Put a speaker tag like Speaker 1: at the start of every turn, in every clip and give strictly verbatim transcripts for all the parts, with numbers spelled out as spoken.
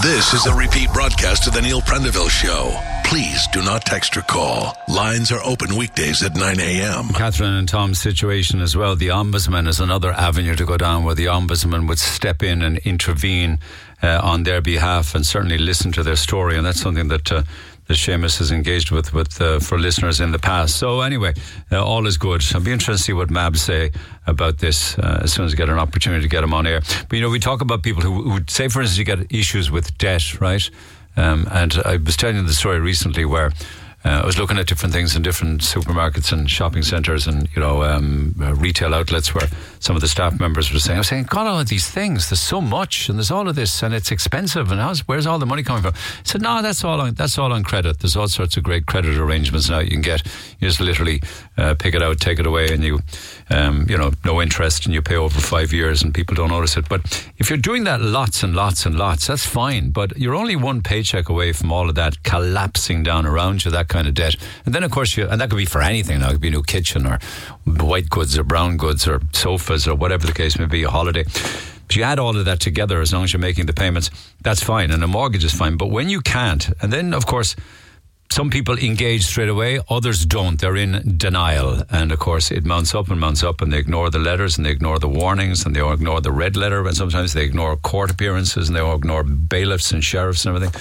Speaker 1: This is a repeat broadcast of the Neil Prendeville Show. Please do not text or call. Lines are open weekdays at nine a.m.
Speaker 2: Catherine and Tom's situation as well. The Ombudsman is another avenue to go down where the Ombudsman would step in and intervene uh, on their behalf and certainly listen to their story. And that's something that... Uh, that Seamus has engaged with, with uh, for listeners in the past. So anyway, uh, all is good. I'll be interested to see what Mabs say about this uh, as soon as I get an opportunity to get him on air. But, you know, we talk about people who, who say, for instance, you get issues with debt, right? Um, and I was telling you the story recently where Uh, I was looking at different things in different supermarkets and shopping centres and, you know, um, uh, retail outlets where some of the staff members were saying, I was saying, God, all of these things, there's so much and there's all of this and it's expensive and how's, where's all the money coming from? I said, no, that's all on, that's all on credit. There's all sorts of great credit arrangements now you can get. You just literally uh, pick it out, take it away and you, um, you know, no interest and you pay over five years and people don't notice it. But if you're doing that lots and lots and lots, that's fine. But you're only one paycheck away from all of that collapsing down around you, that kind of debt. And then of course you, and that could be for anything now, it could be a new kitchen or white goods or brown goods or sofas or whatever the case may be, a holiday. But you add all of that together, as long as you're making the payments, that's fine, and a mortgage is fine. But when you can't, and then of course some people engage straight away, others don't. They're in denial. And of course it mounts up and mounts up and they ignore the letters and they ignore the warnings and they ignore the red letter, and sometimes they ignore court appearances and they ignore bailiffs and sheriffs and everything.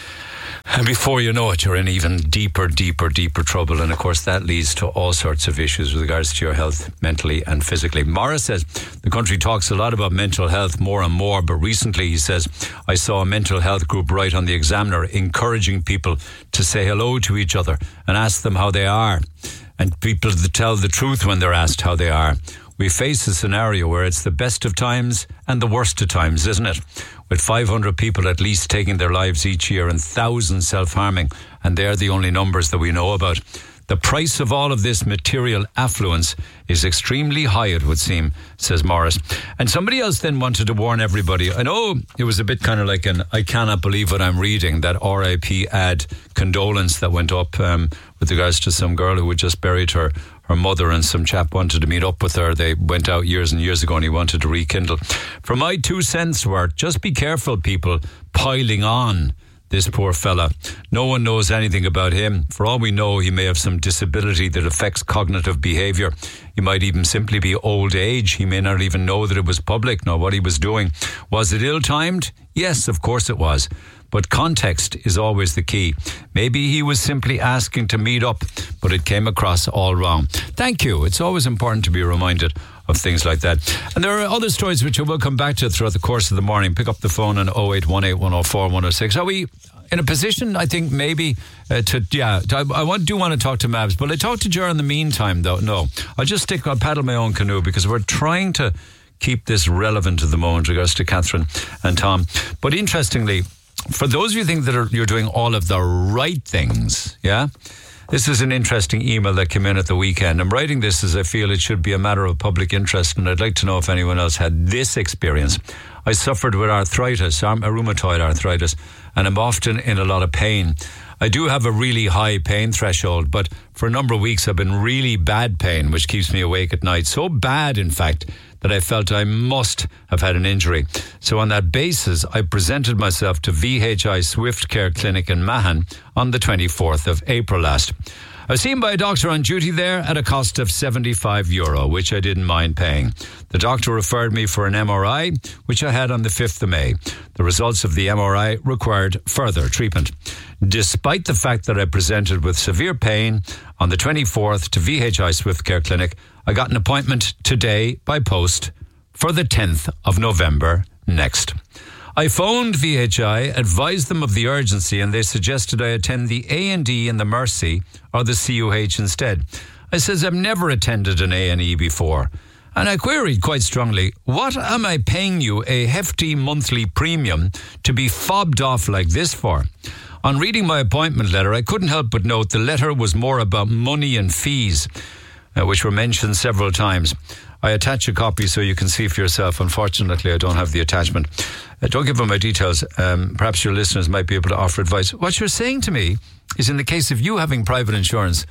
Speaker 2: And before you know it, you're in even deeper, deeper, deeper trouble. And of course, that leads to all sorts of issues with regards to your health, mentally and physically. Morris says the country talks a lot about mental health more and more. But recently, he says, I saw a mental health group write on the Examiner encouraging people to say hello to each other and ask them how they are. And people to tell the truth when they're asked how they are. We face a scenario where it's the best of times and the worst of times, isn't it? With five hundred people at least taking their lives each year and thousands self-harming, and they're the only numbers that we know about. The price of all of this material affluence is extremely high, it would seem, says Morris. And somebody else then wanted to warn everybody. I know it was a bit kind of like an I cannot believe what I'm reading, that R I P ad condolence that went up um, with regards to some girl who had just buried her her mother, and some chap wanted to meet up with her. They went out years and years ago and he wanted to rekindle. For my two cents worth, just be careful, people, piling on this poor fella. No one knows anything about him. For all we know, he may have some disability that affects cognitive behaviour. He might even simply be old age. He may not even know that it was public, nor what he was doing. Was it ill-timed? Yes, of course it was. But context is always the key. Maybe he was simply asking to meet up, but it came across all wrong. Thank you. It's always important to be reminded of things like that. And there are other stories which I will come back to throughout the course of the morning. Pick up the phone on oh eight one eight, one oh four, one oh six. Are we in a position, I think, maybe uh, to, yeah, to, I, I want, do want to talk to Mabs, but I talk to Ger in the meantime, though. No, I'll just stick, I'll paddle my own canoe because we're trying to keep this relevant at the moment with regards to Catherine and Tom. But interestingly, for those of you who think that are, you're doing all of the right things, yeah? This is an interesting email that came in at the weekend. I'm writing this as I feel it should be a matter of public interest, and I'd like to know if anyone else had this experience. I suffered with arthritis, rheumatoid arthritis, and I'm often in a lot of pain. I do have a really high pain threshold, but for a number of weeks I've been really bad pain, which keeps me awake at night. So bad, in fact, that I felt I must have had an injury. So on that basis, I presented myself to V H I Swift Care Clinic in Mahon on the twenty-fourth of April last. I was seen by a doctor on duty there at a cost of seventy-five euro, which I didn't mind paying. The doctor referred me for an M R I, which I had on the fifth of May. The results of the M R I required further treatment. Despite the fact that I presented with severe pain on the twenty-fourth to V H I Swift Care Clinic, I got an appointment today by post for the tenth of November next. I phoned V H I, advised them of the urgency, and they suggested I attend the A and E in the Mercy or the C U H instead. I says I've never attended an A and E before. And I queried quite strongly, what am I paying you a hefty monthly premium to be fobbed off like this for? On reading my appointment letter, I couldn't help but note the letter was more about money and fees, uh, which were mentioned several times. I attach a copy so you can see for yourself. Unfortunately, I don't have the attachment. Uh, don't give them my details. Um, perhaps your listeners might be able to offer advice. What you're saying to me is in the case of you having private insurance,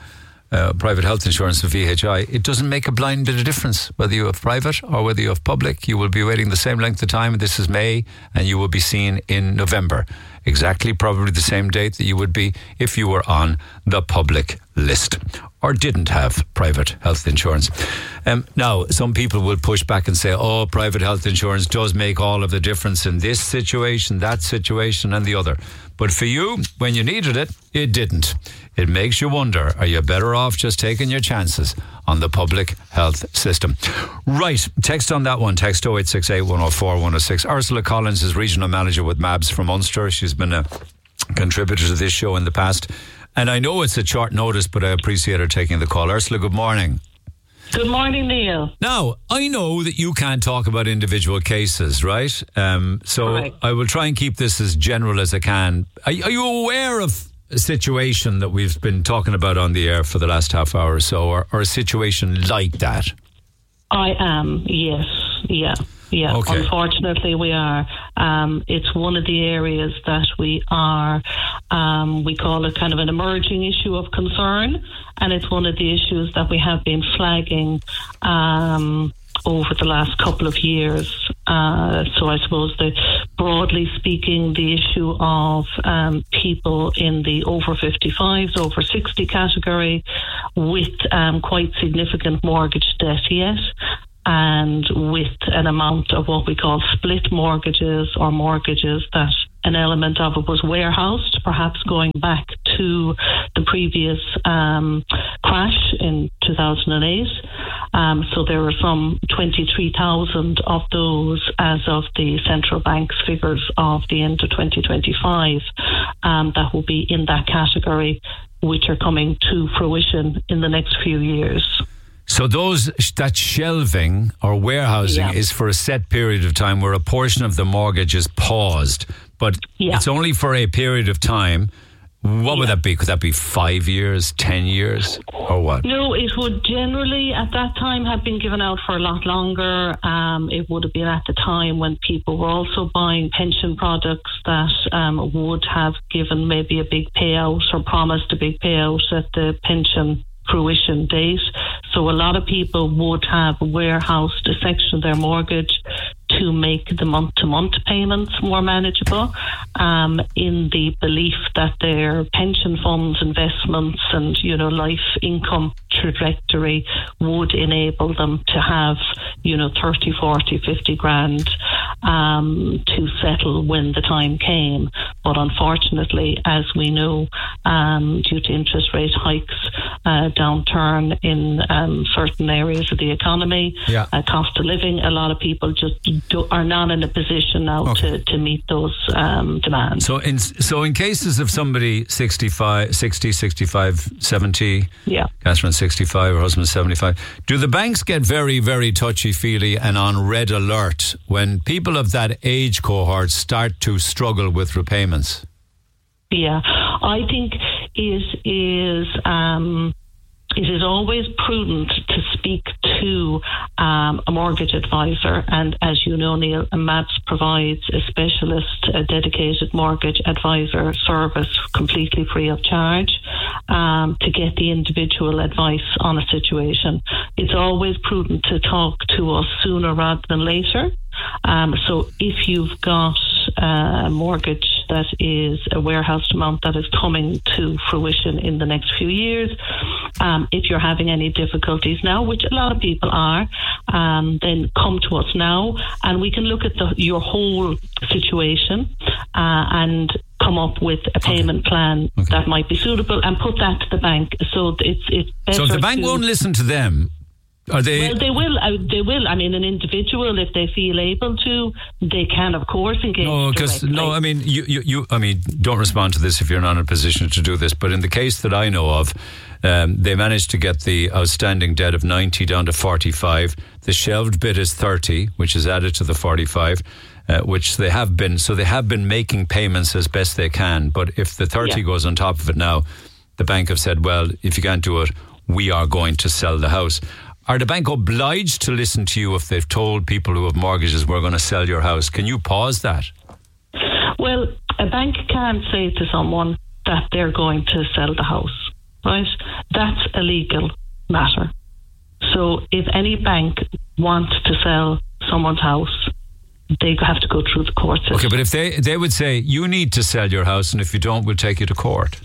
Speaker 2: uh, private health insurance and V H I, it doesn't make a blind bit of difference whether you have private or whether you have public. You will be waiting the same length of time. This is May, and you will be seen in November. Exactly, probably the same date that you would be if you were on the public list or didn't have private health insurance. Um, now, some people will push back and say, oh, private health insurance does make all of the difference in this situation, that situation and the other. But for you, when you needed it, it didn't. It makes you wonder, are you better off just taking your chances on the public health system? Right, text on that one, text oh eight six eight, one oh four, one oh six. Ursula Collins is regional manager with M A B S from Ulster. She's been a contributor to this show in the past. And I know it's at short notice, but I appreciate her taking the call. Ursula, good morning.
Speaker 3: Good morning, Neil.
Speaker 2: Now, I know that you can't talk about individual cases, right? Um, so
Speaker 3: Correct.
Speaker 2: I will try and keep this as general as I can. Are, are you aware of a situation that we've been talking about on the air for the last half hour or so, or, or a situation like that?
Speaker 3: I am, yes, yeah. Yeah,
Speaker 2: okay.
Speaker 3: Unfortunately we are. Um, it's one of the areas that we are, um, we call it kind of an emerging issue of concern, and it's one of the issues that we have been flagging um, over the last couple of years. Uh, so I suppose that broadly speaking, the issue of um, people in the over fifty-fives, over sixty category with um, quite significant mortgage debt yet, and with an amount of what we call split mortgages or mortgages that an element of it was warehoused, perhaps going back to the previous um, crash in two thousand eight. Um, so there were some twenty-three thousand of those as of the central bank's figures of the end of twenty twenty-five um, that will be in that category, which are coming to fruition in the next few years.
Speaker 2: So those that shelving or warehousing
Speaker 3: Yeah.
Speaker 2: is for a set period of time where a portion of the mortgage is paused, but
Speaker 3: Yeah.
Speaker 2: it's only for a period of time. What would
Speaker 3: Yeah.
Speaker 2: that be? Could that be five years, ten years, or what?
Speaker 3: No, it would generally at that time have been given out for a lot longer. Um, it would have been at the time when people were also buying pension products that um, would have given maybe a big payout or promised a big payout at the pension fruition date. So a lot of people would have warehoused a section of their mortgage to make the month-to-month payments more manageable, um, in the belief that their pension funds, investments and, you know, life income trajectory would enable them to have, you know, thirty, forty, fifty grand um, to settle when the time came. But unfortunately, as we know, um, due to interest rate hikes, uh, downturn in um, certain areas of the economy,
Speaker 2: Yeah.
Speaker 3: uh, cost of living, a lot of people just do, are not in a position now
Speaker 2: Okay.
Speaker 3: to, to meet those um, demands.
Speaker 2: So in so in cases of somebody sixty-five, sixty, sixty-five, seventy,
Speaker 3: Yeah.
Speaker 2: Catherine sixty-five, her husband seventy-five, do the banks get very, very touchy-feely and on red alert when people of that age cohort start to struggle with repayments?
Speaker 3: Yeah, I think it is um, it is always prudent to speak to um, a mortgage advisor, and as you know, Neil, M A B S provides a specialist, a dedicated mortgage advisor service completely free of charge um, to get the individual advice on a situation. It's always prudent to talk to us sooner rather than later. Um, so if you've got a mortgage that is a warehoused amount that is coming to fruition in the next few years, um, if you're having any difficulties now, which a lot of people are, um, then come to us now and we can look at the, your whole situation uh, and come up with a payment okay. plan okay. that might be suitable and put that to the bank. So it's it's better.
Speaker 2: So if the bank
Speaker 3: to,
Speaker 2: won't listen to them, are they?
Speaker 3: Well, they will. Uh, they will. I mean, an individual, if they feel able to, they can, of course, engage.
Speaker 2: No, because no. I mean, you, you, you. I mean, don't respond to this if you're not in a position to do this. But in the case that I know of, um, they managed to get the outstanding debt of ninety down to forty-five. The shelved bit is thirty, which is added to the forty-five. Uh, which they have been, so they have been making payments as best they can. But if the thirty yeah. goes on top of it now, the bank have said, well, if you can't do it, we are going to sell the house. Are the bank obliged to listen to you if they've told people who have mortgages, we're going to sell your house? Can you pause that?
Speaker 3: Well, a bank can't say to someone that they're going to sell the house. right? That's a legal matter. So if any bank wants to sell someone's house, they have to go through the court system.
Speaker 2: Okay, but if they, they would say, you need to sell your house, and if you don't, we'll take you to court.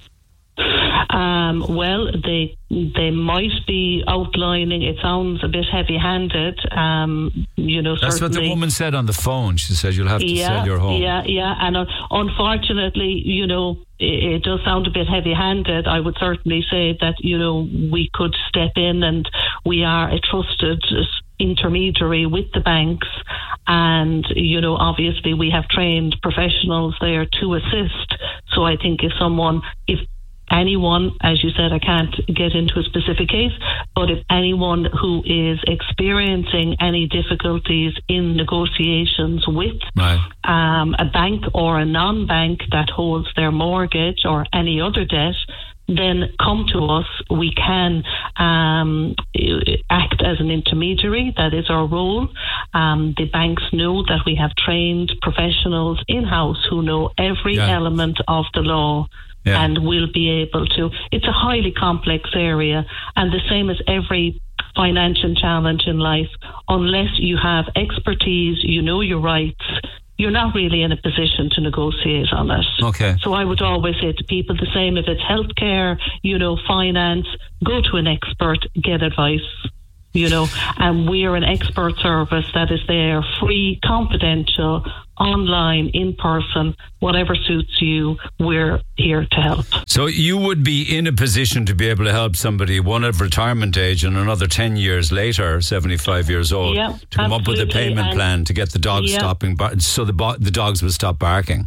Speaker 3: Um, well, they they might be outlining. It sounds a bit heavy-handed. Um, you know,
Speaker 2: that's
Speaker 3: certainly.
Speaker 2: what the woman said on the phone. She said you'll have to
Speaker 3: yeah,
Speaker 2: sell your home.
Speaker 3: Yeah, yeah, and uh, unfortunately, you know, it, it does sound a bit heavy-handed. I would certainly say that, you know, we could step in, and we are a trusted intermediary with the banks, and you know, obviously we have trained professionals there to assist. So I think if someone, if anyone, as you said, I can't get into a specific case, but if anyone who is experiencing any difficulties in negotiations with
Speaker 2: right.
Speaker 3: um, a bank or a non-bank that holds their mortgage or any other debt, then come to us. We can um, act as an intermediary. That is our role. Um, the banks know that we have trained professionals in-house who know every
Speaker 2: yeah.
Speaker 3: element of the law. Yeah. And will be able to. It's a highly complex area, and the same as every financial challenge in life, unless you have expertise, you know your rights, you're not really in a position to negotiate on it.
Speaker 2: Okay.
Speaker 3: So I would always say to people the same, if it's healthcare, you know, finance, go to an expert, get advice. You know, and we're an expert service that is there, free, confidential, online, in person, whatever suits you, we're here to help.
Speaker 2: So you would be in a position to be able to help somebody, one at retirement age and another ten years later, seventy-five years old,
Speaker 3: yeah,
Speaker 2: to come
Speaker 3: absolutely.
Speaker 2: up with a payment and plan to get the dogs
Speaker 3: yeah.
Speaker 2: stopping, bar- so the, bo- the dogs would stop barking.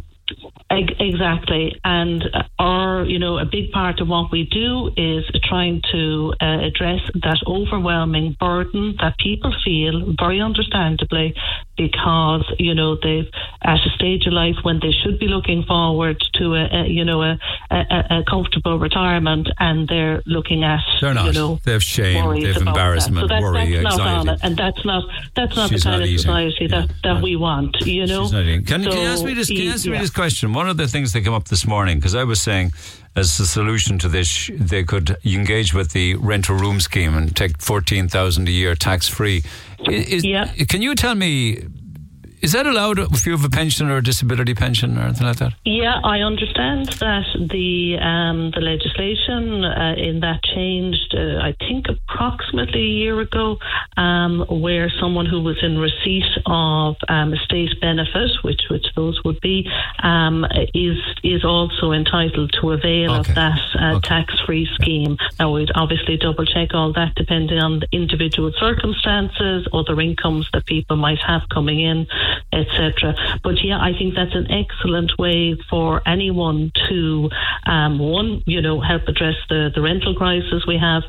Speaker 3: Exactly. And our, you know, a big part of what we do is trying to uh, address that overwhelming burden that people feel, very understandably, because, you know, they've at a stage of life when they should be looking forward to a, a you know, a, a, a comfortable retirement, and they're looking at,
Speaker 2: they're not.
Speaker 3: You know,
Speaker 2: they have shame, they have embarrassment,
Speaker 3: that. so that,
Speaker 2: worry,
Speaker 3: that's
Speaker 2: anxiety.
Speaker 3: Not on it, and that's not that's not
Speaker 2: She's
Speaker 3: the kind
Speaker 2: not
Speaker 3: of
Speaker 2: eating.
Speaker 3: society that,
Speaker 2: yeah.
Speaker 3: that
Speaker 2: yeah.
Speaker 3: we want, you know.
Speaker 2: She's not eating. Can,
Speaker 3: so,
Speaker 2: can you ask me this, can you ask me
Speaker 3: yeah.
Speaker 2: this question? One of the things that came up this morning, because I was saying, as a solution to this, they could engage with the rental room scheme and take fourteen thousand a year tax free. Is,
Speaker 3: yeah.
Speaker 2: Can you tell me, is that allowed if you have a pension or a disability pension or anything like that?
Speaker 3: Yeah, I understand that the um, the legislation uh, in that changed, uh, I think, approximately a year ago, um, where someone who was in receipt of um, a state benefit, which which those would be, um, is is also entitled to avail
Speaker 2: okay.
Speaker 3: of that uh,
Speaker 2: okay.
Speaker 3: tax-free scheme. Yeah. Now, we'd obviously double check all that depending on the individual circumstances, other incomes that people might have coming in, et cetera. But yeah, I think that's an excellent way for anyone to, um, one, you know, help address the, the rental crisis we have,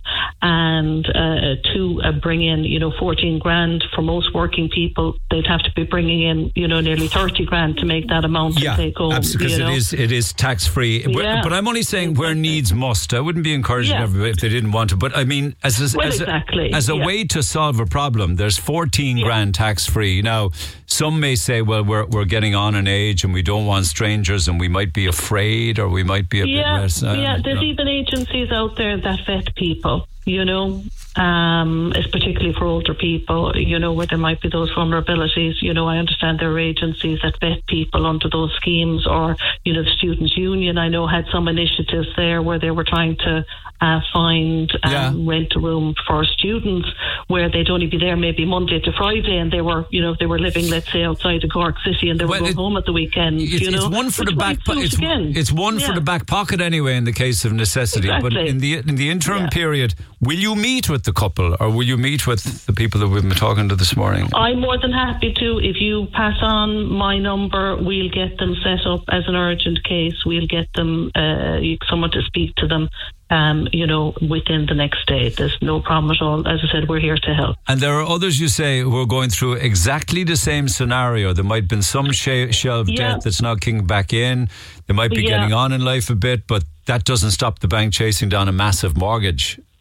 Speaker 3: and uh, two, uh, bring in, you know, fourteen grand for most working people. They'd have to be bringing in, you know, nearly thirty grand to make that amount
Speaker 2: yeah,
Speaker 3: to take home.
Speaker 2: Absolutely, because
Speaker 3: you know?
Speaker 2: it is it is tax free.
Speaker 3: Yeah,
Speaker 2: but I'm only saying where needs must. I wouldn't be encouraging
Speaker 3: yeah.
Speaker 2: everybody if they didn't want to. But I mean, as a,
Speaker 3: well,
Speaker 2: as,
Speaker 3: exactly.
Speaker 2: a, as a
Speaker 3: yeah.
Speaker 2: way to solve a problem, there's fourteen
Speaker 3: yeah.
Speaker 2: grand tax free. Now, some may say, well, we're we're getting on in age and we don't want strangers and we might be afraid or we might be a
Speaker 3: yeah,
Speaker 2: bit less. Uh,
Speaker 3: yeah, there's
Speaker 2: you know.
Speaker 3: even agencies out there that vet people, you know, um, it's particularly for older people, you know, where there might be those vulnerabilities. You know, I understand there are agencies that vet people under those schemes, or, you know, the Students' Union, I know, had some initiatives there where they were trying to uh, find um,
Speaker 2: yeah.
Speaker 3: rent a room for students where they'd only be there maybe Monday to Friday, and they were, you know, they were living, let's say, outside of Cork City, and they were
Speaker 2: well,
Speaker 3: going
Speaker 2: it,
Speaker 3: home at the weekend.
Speaker 2: It's,
Speaker 3: you know,
Speaker 2: it's one for
Speaker 3: Which
Speaker 2: the back. Po- it's, it's one
Speaker 3: yeah.
Speaker 2: for the back pocket anyway in the case of necessity.
Speaker 3: Exactly.
Speaker 2: But in the in the interim
Speaker 3: yeah.
Speaker 2: period, will you meet with the couple or will you meet with the people that we've been talking to this morning?
Speaker 3: I'm more than happy to. If you pass on my number, we'll get them set up as an urgent case. We'll get them uh, someone to speak to them. Um, you know, within the next day. There's no problem at all. As I said, we're here to help.
Speaker 2: And there are others, you say, who are going through exactly the same scenario. There might have been some sh- shelved
Speaker 3: yeah.
Speaker 2: debt that's now kicking back in. They might be
Speaker 3: yeah.
Speaker 2: getting on in life a bit, but that doesn't stop the bank chasing down a massive mortgage.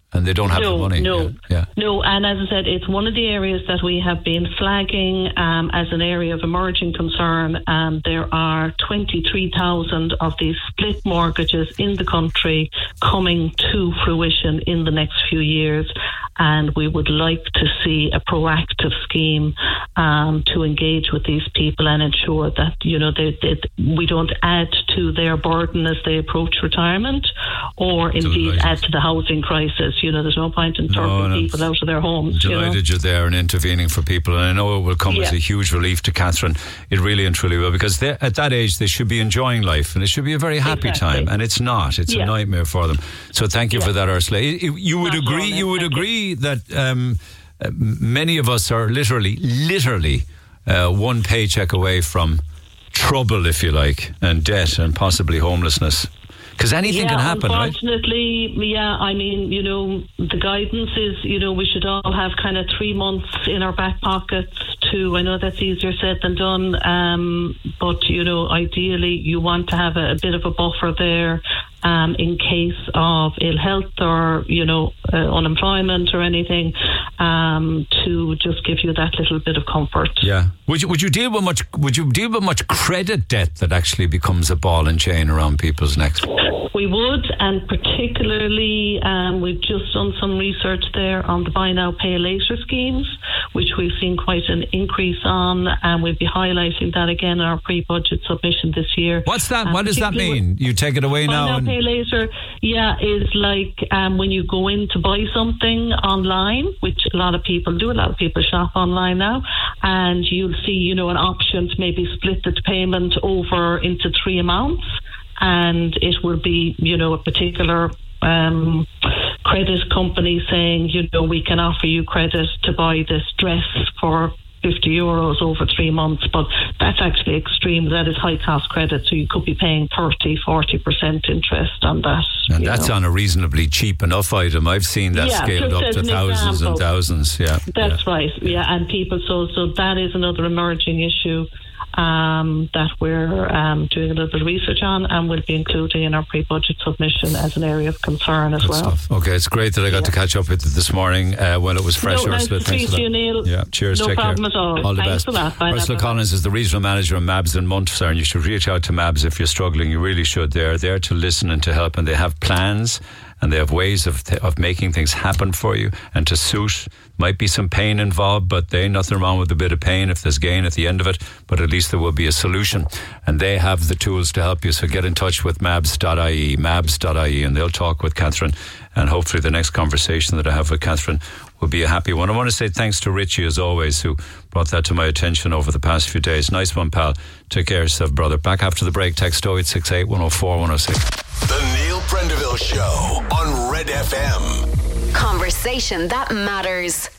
Speaker 2: and they don't have
Speaker 3: no,
Speaker 2: the money.
Speaker 3: No,
Speaker 2: yeah. yeah.
Speaker 3: no. And as I said, it's one of the areas that we have been flagging um, as an area of emerging concern. Um, there are twenty-three thousand of these split mortgages in the country coming to fruition in the next few years. And we would like to see a proactive scheme um, to engage with these people and ensure that, you know, they, they, we don't add to their burden as they approach retirement, or indeed
Speaker 2: Delighted.
Speaker 3: add to the housing crisis. You know, there's no point in turning
Speaker 2: no, no.
Speaker 3: people out of their homes.
Speaker 2: Delighted
Speaker 3: you know?
Speaker 2: you're there and intervening for people, and I know it will come
Speaker 3: yeah.
Speaker 2: as a huge relief to Catherine. It really and truly will, because at that age they should be enjoying life, and it should be a very happy
Speaker 3: exactly.
Speaker 2: time, and it's not. It's
Speaker 3: yeah.
Speaker 2: a nightmare for them. So thank you
Speaker 3: yeah.
Speaker 2: for that, Ursula. You would
Speaker 3: That's
Speaker 2: agree.
Speaker 3: all,
Speaker 2: You would
Speaker 3: thank
Speaker 2: agree
Speaker 3: you.
Speaker 2: that um, uh, many of us are literally, literally uh, one paycheck away from trouble, if you like, and debt, and possibly homelessness. Because anything
Speaker 3: yeah,
Speaker 2: can happen, right?
Speaker 3: Unfortunately, yeah, I mean, you know, the guidance is, you know, we should all have kind of three months in our back pockets to, I know that's easier said than done, um, but, you know, ideally you want to have a, a bit of a buffer there um, in case of ill health or, you know, uh, unemployment or anything, um, to just give you that little bit of comfort.
Speaker 2: Yeah. Would you, would you deal with much, would you deal with much credit debt that actually becomes a ball and chain around people's necks?
Speaker 3: We would, and particularly um, we've just done some research there on the buy now, pay later schemes, which we've seen quite an increase on, and we'll be highlighting that again in our pre-budget submission this year.
Speaker 2: What's that?
Speaker 3: Um,
Speaker 2: what does that mean? You take it away
Speaker 3: buy
Speaker 2: now?
Speaker 3: now,
Speaker 2: and
Speaker 3: pay later, yeah, is like um, when you go in to buy something online, which a lot of people do, a lot of people shop online now, and you'll see, you know, an option to maybe split the payment over into three amounts. And it will be, you know, a particular um, credit company saying, you know, we can offer you credit to buy this dress for fifty euros over three months. But that's actually extreme. That is high cost credit. So you could be paying thirty, forty percent interest on that.
Speaker 2: And that's know. on a reasonably cheap enough item. I've seen that
Speaker 3: yeah,
Speaker 2: scaled up to thousands example. and thousands. Yeah,
Speaker 3: That's
Speaker 2: yeah.
Speaker 3: right. Yeah. And people, so, so that is another emerging issue Um, that we're um, doing a little bit of research on, and we'll be including in our pre-budget submission as an area of concern as
Speaker 2: Good
Speaker 3: well.
Speaker 2: Stuff. Okay, it's great that I got yeah. to catch up with you this morning uh, when it was fresh.
Speaker 3: No, nice
Speaker 2: Ursula,
Speaker 3: to speak to you, Neil.
Speaker 2: Yeah, cheers.
Speaker 3: No
Speaker 2: take
Speaker 3: problem
Speaker 2: care.
Speaker 3: at all.
Speaker 2: All the
Speaker 3: Thanks
Speaker 2: best.
Speaker 3: for that. Bye
Speaker 2: Ursula
Speaker 3: now.
Speaker 2: Collins is the regional manager of M A B S in Montfort, and you should reach out to M A B S if you're struggling. You really should. They're there to listen and to help, and they have plans. And they have ways of th- of making things happen for you and to suit. Might be some pain involved, but there ain't nothing wrong with a bit of pain if there's gain at the end of it. But at least there will be a solution. And they have the tools to help you. So get in touch with mabs dot I E, mabs dot I E, and they'll talk with Catherine. And hopefully the next conversation that I have with Catherine will be a happy one. I want to say thanks to Richie, as always, who brought that to my attention over the past few days. Nice one, pal. Take care of yourself, brother. Back after the break. Text oh eight six eight, one oh four, one oh six.
Speaker 1: The Neil Prendeville Show on Red F M.
Speaker 4: Conversation that matters.